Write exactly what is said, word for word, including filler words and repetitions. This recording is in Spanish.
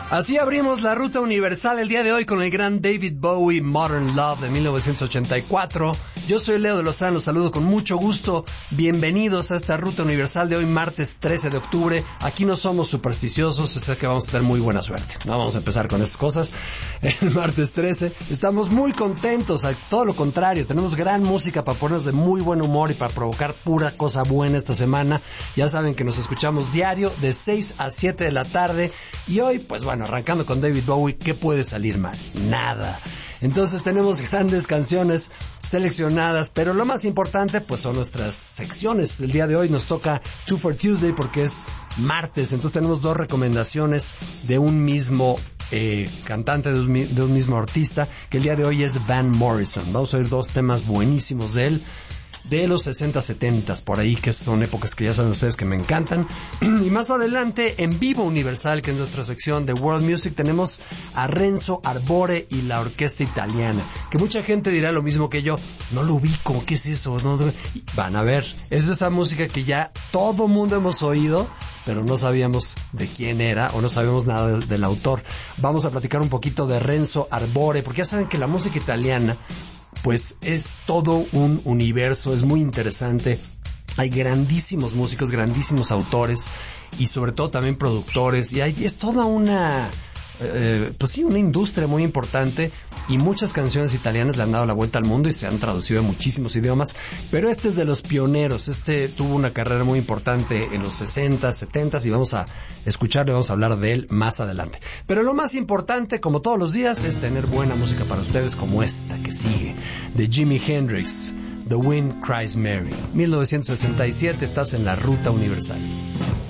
Así abrimos la ruta universal el día de hoy con el gran David Bowie, Modern Love de mil novecientos ochenta y cuatro. Yo soy Leo de Lozano, los saludo con mucho gusto. Bienvenidos a esta ruta universal de hoy, martes trece de octubre. Aquí no somos supersticiosos, es que vamos a tener muy buena suerte. No vamos a empezar con esas cosas. El martes trece estamos muy contentos, todo lo contrario. Tenemos gran música para ponernos de muy buen humor y para provocar pura cosa buena esta semana. Ya saben que nos escuchamos diario de seis a siete de la tarde. Y hoy, pues bueno, arrancando con David Bowie, ¿qué puede salir mal? Nada. Entonces tenemos grandes canciones seleccionadas, pero lo más importante pues son nuestras secciones. El día de hoy nos toca Two for Tuesday porque es martes, entonces tenemos dos recomendaciones de un mismo eh, cantante, de un, de un mismo artista, que el día de hoy es Van Morrison. Vamos a oír dos temas buenísimos de él, de los sesenta, setenta, por ahí, que son épocas que ya saben ustedes que me encantan. Y más adelante, en Vivo Universal, que es nuestra sección de World Music, tenemos a Renzo Arbore y la Orquesta Italiana, que mucha gente dirá lo mismo que yo, no lo ubico, ¿qué es eso? No, no. Van a ver, es esa música que ya todo mundo hemos oído, pero no sabíamos de quién era o no sabíamos nada del, del autor. Vamos a platicar un poquito de Renzo Arbore, porque ya saben que la música italiana pues es todo un universo, es muy interesante. Hay grandísimos músicos, grandísimos autores y sobre todo también productores, y hay, es toda una eh, pues sí, una industria muy importante, y muchas canciones italianas le han dado la vuelta al mundo y se han traducido a muchísimos idiomas, pero este es de los pioneros. Este tuvo una carrera muy importante en los sesenta, setenta, y vamos a escucharle, vamos a hablar de él más adelante. Pero lo más importante, como todos los días, es tener buena música para ustedes, como esta que sigue, de Jimi Hendrix, The Wind Cries Mary, mil novecientos sesenta y siete. Estás en la ruta universal.